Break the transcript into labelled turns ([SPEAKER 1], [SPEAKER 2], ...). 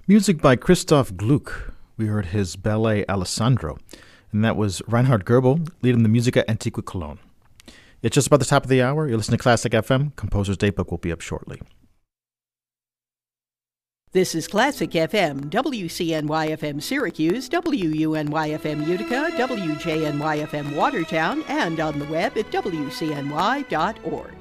[SPEAKER 1] Music by Christoph Gluck. We heard his ballet Alessandro, and that was Reinhard Goebel leading the Musica Antiqua Cologne. It's just about the top of the hour. You're listening to Classic FM. Composer's Daybook will be up shortly.
[SPEAKER 2] This is Classic FM, WCNY-FM Syracuse, WUNY-FM Utica, WJNY-FM Watertown, and on the web at WCNY.org.